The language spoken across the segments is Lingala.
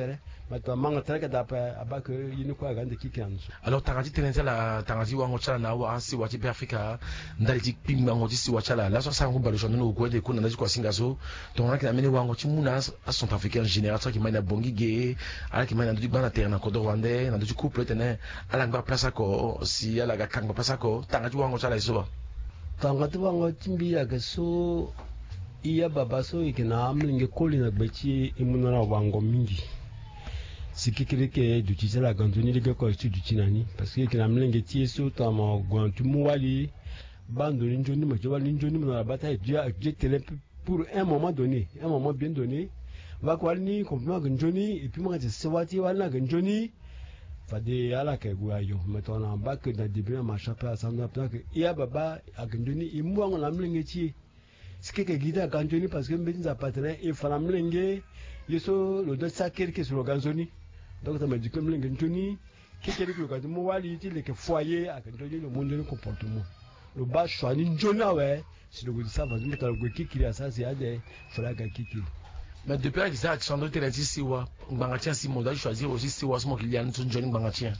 terrain maintenant manga terrain d'après abak yini ko agande kikanzo alors tangati tenenzala tangati wango chala na wa si wati be Africa ndaliti pingma ngoti si wachala la so sango balo jono no ko de ko ndaliti ko singaso to ngaki na mene wango chimuna a sont africain général ça qui m'a na bongi ge ala qui m'a na bana terrain na ko do rwandais na du couple tene ala ngba place ko si ala ga kangba place ko tangati wango chala iso tangati wango chimbi ya so iya baba so ikina amlinge koli na gbechi imunara wango mingi sikikirike dutisela gantoni lige ko stu dutinani parce que ikina amlinge tieso tama gwantu muwali bando linjoni ma joba linjoni na la bataille Dieu télé pour un moment donné un moment bien donné va quoi ni complètement ganjoni et puis moi je sewati wala ganjoni fade ala ke guayo maintenant ba que dans début ma chape à sanda que iya baba a ganjoni imwango na amlinge tie sikike gida ganjoni parce que mbezi za partenaire et fala amlinge yeso le de saker ke sur le ganjoni donc ça m'a dit que amlinge ganjoni kekeli ko ganjoni mo wali ti le ke foyer a ganjoni le monde comportement le bas choix ni jona ouais si le goût ça va nous le goût qui a ça c'est à des flaga kiki mais depuis que ça Alexandre Teneti siwa bangatien si modèle choisir aussi siwa son client son journée bangatien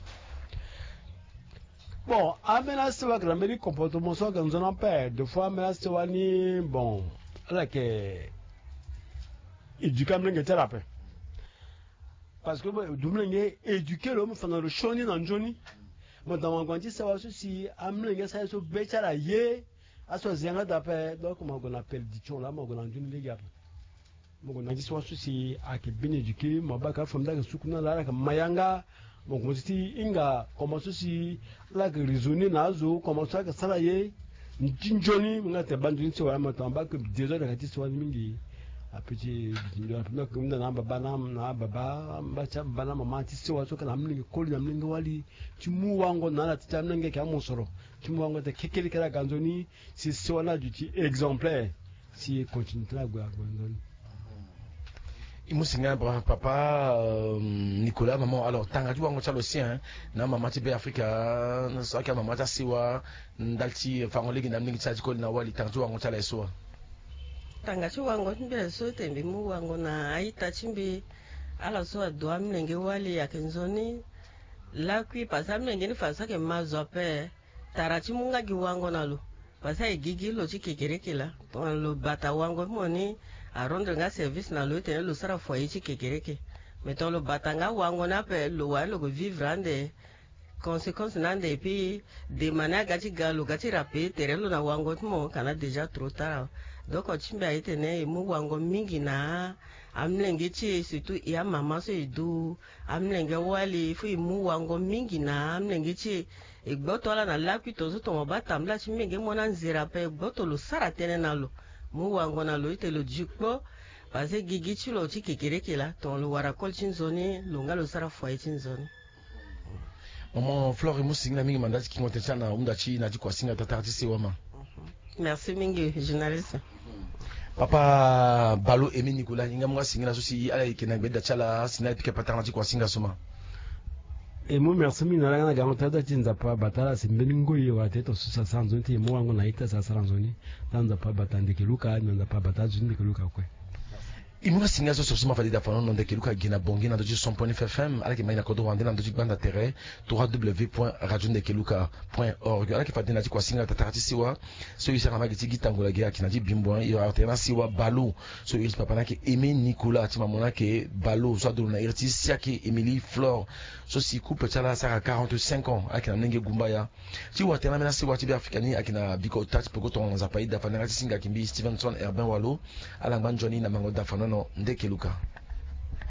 bon amena siwa que l'Amérique comportement soit que nous en perd deux fois amena siwa ni bon là que éduquer mlingue thérapie parce que dumlingue éduquer l'homme pendant le choni dans joni moi dans mon quanti ça va aussi amlingue ça so betala ye aso zenga d'après donc on appelle dichon là moi on a une les gars moi on a dit soit aussi à que bien éduqué moi ba ka fam da ka sukuna la ka mayanga bon comme si inga comment ceci là que raisonner nazo comment ça que ça ye njoni nga te bandu nsi wa ma tamba que déjà da ka soit mingi a petit donc comme na baba na baba mbacha bana mama ti se wa so kana mlingi koli na mlingi wali timu wango na la tita mlingi ka mosoro timu wango te kekeli kala ganzoni si se wana du ti exemplaire si continue la gwa ganzoni imusinga papa Nicolas maman alors tangati wango chalo sien na mama ti be Africa na so ka mama ta siwa ndalti fangolegi na mlingi tsaji koli na wali tangati wango chala eso tangati wango timbe so tembe mu wango na aita chimbi ala so adwa mlenge wali ya kenzoni la kui pasa mlenge ni fasa ke mazo pe tarachi munga gi wango nalo pasa igigi lo chikekerekela ton lo bata wango moni a rendre nga service na lo tene lo sara foyer chikekereke meton lo bata nga wango na pe lo wa lo go vivre ande conséquence nande puis de manière gati galo gati rapé terelo na wango mo kana déjà trop tard donc ochimbe aitene mu wango mingi na amlenge chi surtout ya mama so idu amlenge wali fu mu wango mingi na amlenge chi igbotola na lakwi tozo to batamla chi mingi mona nzira pe gbotolo sara tene nalo mu wango na lo itelo jikpo parce que gigi chi lo chi kekerekela ton lo wara kol chinzoni lo ngalo sara foye chinzoni maman Flore musinga mingi mandati kingote sana umdachi na jikwa singa tatati si wama merci mingi journaliste papa Balo Emi Nicolas inga mga singa susi ala ikena beda chala sina pike patana jikwa singa suma et moi merci mingi na na gamonta da tinza pa batala simbeningo ye wa teto susa sanzoni mo wango na ita sa sanzoni tanza pa batande kiluka nza pa bataji ndi kiluka kwe imuka singa so sosima fadi da fano nonde keluka gina bongi na doji 100.fm ala ke maina kodo wande na doji banda terre www.radiodekeluka.org ala ke fadi na jikwa singa tatarati siwa so yisa kama giti gitangola gea kina ji bimbo yo altena siwa Balo so yisa papa na ke Emi Nicolas tima mona ke Balo so adolo na irti siaki Emily Flore so si couple chala saka 45 ans ala ke na nenge gumbaya si watena mena siwa tibi afrikani akina biko touch poko ton zapaida fana ngati singa kimbi Stevenson Urban Walo ala ngban Johnny na mango da fano no ndekeluka